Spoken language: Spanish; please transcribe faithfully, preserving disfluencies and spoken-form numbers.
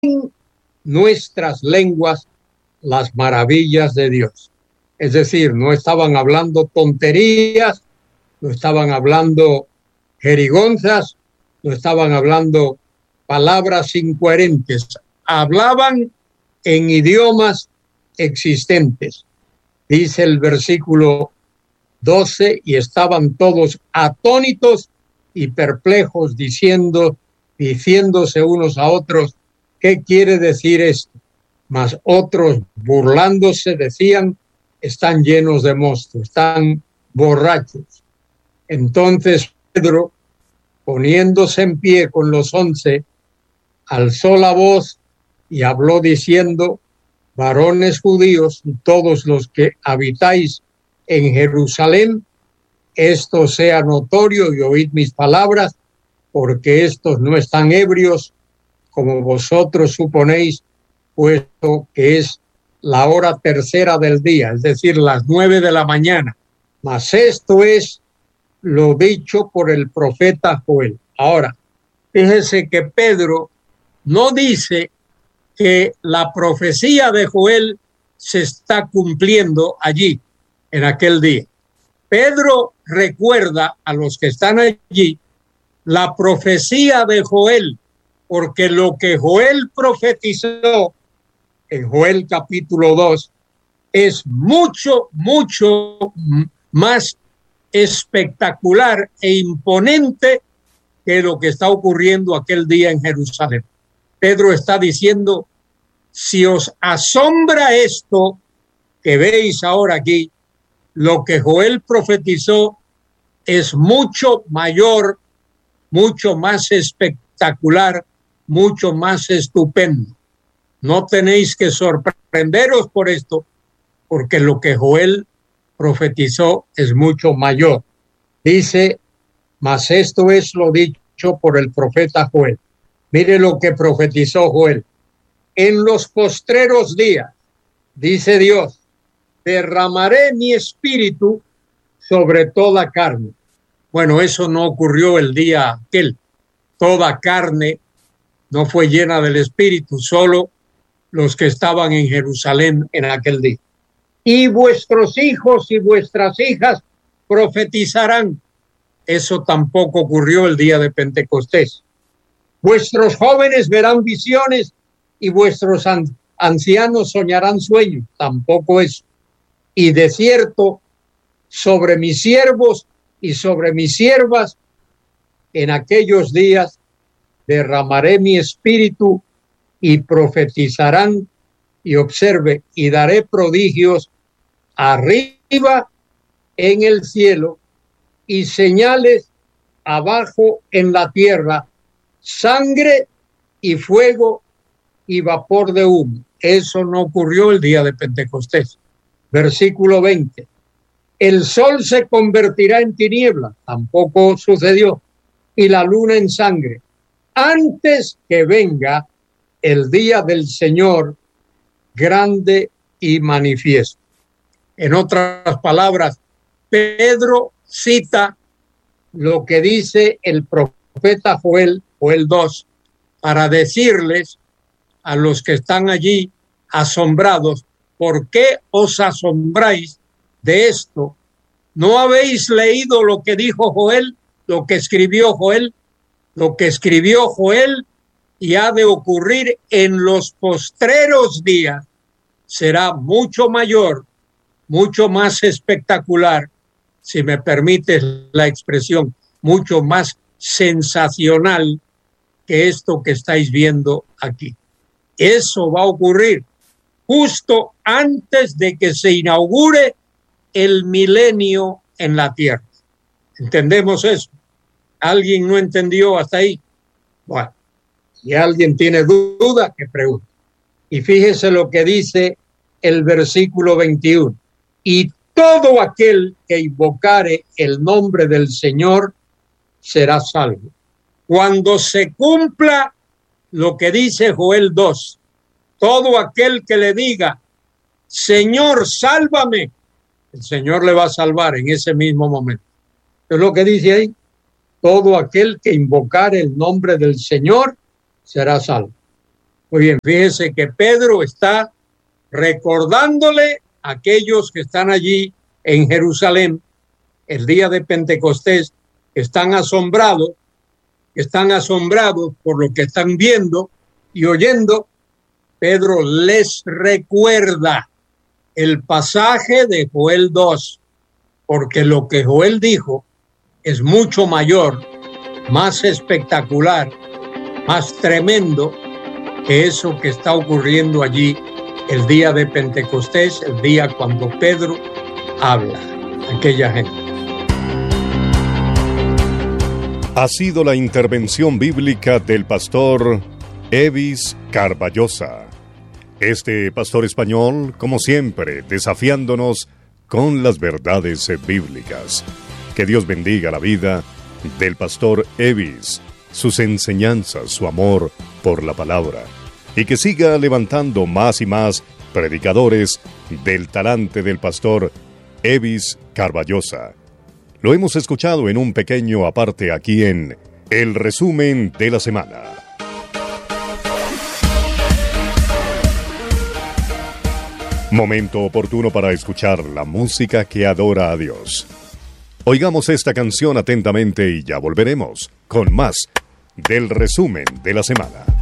nuestras lenguas las maravillas de Dios. Es decir, no estaban hablando tonterías, no estaban hablando jerigonzas, no estaban hablando palabras incoherentes, hablaban en idiomas existentes. Dice el versículo doce, y estaban todos atónitos y perplejos, diciendo, diciéndose unos a otros, ¿qué quiere decir esto? Mas otros, burlándose, decían, están llenos de mosto, están borrachos. Entonces Pedro, poniéndose en pie con los once, alzó la voz y habló diciendo, varones judíos y todos los que habitáis en Jerusalén, esto sea notorio y oíd mis palabras, porque estos no están ebrios, como vosotros suponéis, puesto que es la hora tercera del día, es decir, las nueve de la mañana. Mas esto es lo dicho por el profeta Joel. Ahora, fíjese que Pedro no dice que la profecía de Joel se está cumpliendo allí, en aquel día. Pedro recuerda a los que están allí la profecía de Joel, porque lo que Joel profetizó en Joel capítulo dos es mucho, mucho más espectacular e imponente que lo que está ocurriendo aquel día en Jerusalén. Pedro está diciendo, si os asombra esto que veis ahora aquí, lo que Joel profetizó es mucho mayor, mucho más espectacular, mucho más estupendo. No tenéis que sorprenderos por esto, porque lo que Joel profetizó es mucho mayor. Dice, mas esto es lo dicho por el profeta Joel. Mire lo que profetizó Joel. En los postreros días, dice Dios, derramaré mi espíritu sobre toda carne. Bueno, eso no ocurrió el día aquel. Toda carne no fue llena del espíritu, solo los que estaban en Jerusalén en aquel día. Y vuestros hijos y vuestras hijas profetizarán. Eso tampoco ocurrió el día de Pentecostés. Vuestros jóvenes verán visiones y vuestros an- ancianos soñarán sueños. Tampoco eso. Y de cierto, sobre mis siervos y sobre mis siervas, en aquellos días derramaré mi espíritu y profetizarán, y observe, y daré prodigios arriba en el cielo y señales abajo en la tierra, sangre y fuego y vapor de humo. Eso no ocurrió el día de Pentecostés. Versículo veinte. El sol se convertirá en tiniebla, tampoco sucedió, y la luna en sangre, antes que venga el día del Señor grande y manifiesto. En otras palabras, Pedro cita lo que dice el profeta Joel, Joel dos, para decirles a los que están allí asombrados, ¿por qué os asombráis de esto? ¿No habéis leído lo que dijo Joel, lo que escribió Joel? Lo que escribió Joel y ha de ocurrir en los postreros días será mucho mayor, mucho más espectacular, si me permites la expresión, mucho más sensacional que esto que estáis viendo aquí. Eso va a ocurrir justo antes de que se inaugure el milenio en la tierra. ¿Entendemos eso? ¿Alguien no entendió hasta ahí? Bueno, si alguien tiene duda, que pregunte. Y fíjese lo que dice el versículo veintiuno. Y todo aquel que invocare el nombre del Señor será salvo. Cuando se cumpla lo que dice Joel dos, todo aquel que le diga, Señor, sálvame, el Señor le va a salvar en ese mismo momento. Es lo que dice ahí. Todo aquel que invocare el nombre del Señor será salvo. Muy bien, fíjese que Pedro está recordándole a aquellos que están allí en Jerusalén el día de Pentecostés, están asombrados, están asombrados por lo que están viendo y oyendo. Pedro les recuerda el pasaje de Joel dos, porque lo que Joel dijo es mucho mayor, más espectacular, más tremendo que eso que está ocurriendo allí el día de Pentecostés, el día cuando Pedro habla a aquella gente. Ha sido la intervención bíblica del pastor Evis Carballosa. Este pastor español, como siempre, desafiándonos con las verdades bíblicas. Que Dios bendiga la vida del pastor Evis, sus enseñanzas, su amor por la palabra, y que siga levantando más y más predicadores del talante del pastor Evis Carballosa. Lo hemos escuchado en un pequeño aparte aquí en El Resumen de la Semana. Momento oportuno para escuchar la música que adora a Dios. Oigamos esta canción atentamente y ya volveremos con más del Resumen de la Semana.